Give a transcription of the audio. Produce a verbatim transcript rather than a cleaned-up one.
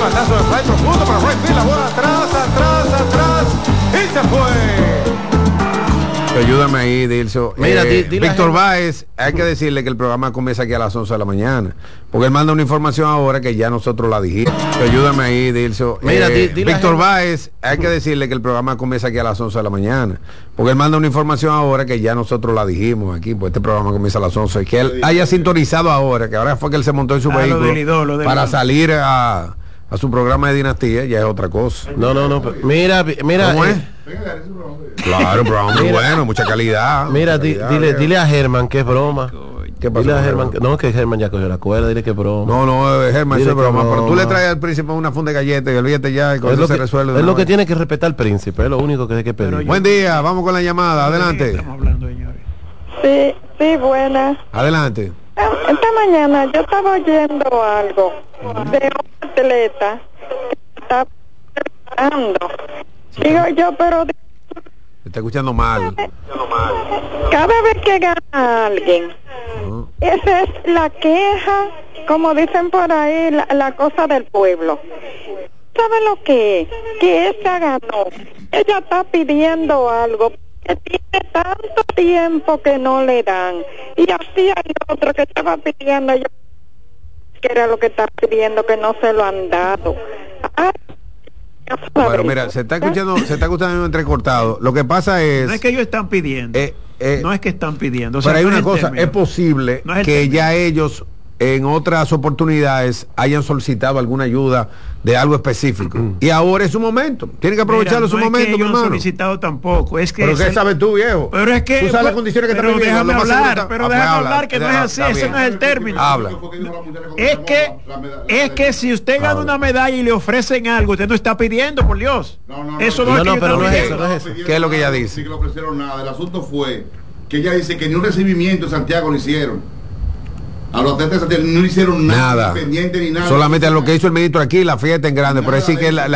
batazo de fly profundo para right field, la bola atrás, atrás, atrás, y se fue. Ayúdame ahí, Dilso. Mira, eh, di, di Víctor Báez, hay que decirle que el programa comienza aquí a las once de la mañana, porque él manda una información ahora que ya nosotros la dijimos. Ayúdame ahí, Dilso. Mira, eh, di, di Víctor Báez, hay que decirle que el programa comienza aquí a las once de la mañana, porque él manda una información ahora que ya nosotros la dijimos aquí, pues este programa comienza a las once. Que él haya sintonizado ahora, que ahora fue que él se montó en su ah, vehículo delidó, para salir a, a su programa de dinastía, ya es otra cosa. No, no, no. Mira, mira. ¿Cómo es? Eh, Claro, programa muy bueno, mucha calidad. Mira, mucha calidad, di, dile, dile a Germán que es broma. ¿Qué pasó? Dile a Germán que, no, que Germán ya cogió la cuerda, dile que es broma. No, no, Germán, eso es broma, broma. Pero tú le traes al príncipe una funda de galletas y olvídate ya y con es eso lo se que, resuelve. Es lo que tiene que respetar al príncipe, es lo único que hay que pedir. Buen día, vamos con la llamada, adelante. Estamos hablando, señores. Sí, sí, buenas. Adelante. Esta mañana yo estaba oyendo algo de un atleta que está preparando. Digo yo, pero Se está escuchando mal. cada vez que gana alguien, uh-huh. esa es la queja, como dicen por ahí, la, la cosa del pueblo. ¿Sabe lo que es? Que esa ganó. Ella está pidiendo algo que tiene tanto tiempo que no le dan. Y así hay otro que estaba pidiendo, yo, que era lo que estaba pidiendo, que no se lo han dado. Ay, bueno, mira, se está escuchando, se está escuchando entrecortado. Lo que pasa es... No es que ellos están pidiendo. Eh, eh, no es que están pidiendo. O pero sea, hay no una es cosa, término. es posible no es que término. ya ellos en otras oportunidades hayan solicitado alguna ayuda de algo específico. Y ahora es su momento. Tienen que aprovecharlo. Mira, no su momento, es que ellos mi hermano. han solicitado tampoco. Es que pero ¿qué el... sabes tú, viejo? Pero es que... Tú sabes las condiciones que pero están viviendo. déjame hablar, está... pero ah, déjame habla, hablar que no es así. Ese no es el término. Habla. Es que, es que si usted gana una medalla y le ofrecen algo, usted no está pidiendo, por Dios. No, no, no, eso no, no, es no, que pero no es eso, eso, no es eso. ¿Qué es lo que ella dice? Sí, que le ofrecieron nada. El asunto fue que ella dice que ni un recibimiento en Santiago lo hicieron. A los atletas de Santiago no le hicieron nada, nada. Ni pendiente ni nada. Solamente a lo que hizo el ministro aquí, la fiesta en grande. Nada, pero es decir que la, la